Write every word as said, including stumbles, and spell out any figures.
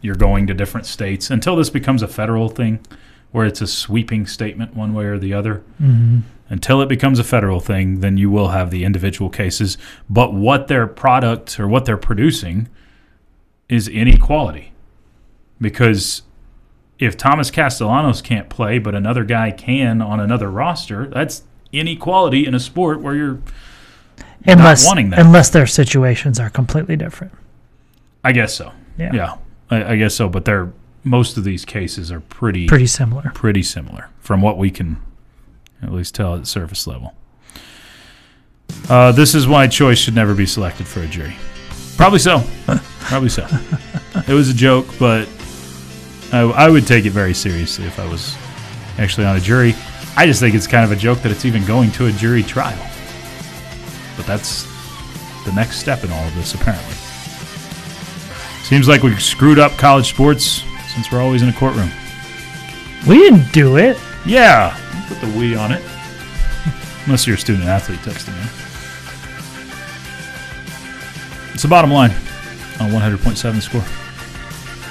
you're going to different states until this becomes a federal thing where it's a sweeping statement one way or the other. Mm-hmm. Until it becomes a federal thing, then you will have the individual cases. But what their product or what they're producing is inequality. Because if Thomas Castellanos can't play but another guy can on another roster, that's inequality in a sport where you're unless, not wanting that. Unless their situations are completely different. I guess so. Yeah, yeah I, I guess so. But they're, most of these cases are pretty pretty similar. Pretty similar from what we can at least tell at the surface level. Uh, this is why Choice should never be selected for a jury. Probably so. Probably so. It was a joke, but I, I would take it very seriously if I was actually on a jury. I just think it's kind of a joke that it's even going to a jury trial. But that's the next step in all of this, apparently. Seems like we screwed up college sports since we're always in a courtroom. We didn't do it. Yeah. Put the we on it. Unless you're a student athlete texting me. It's the bottom line on one hundred point seven Score.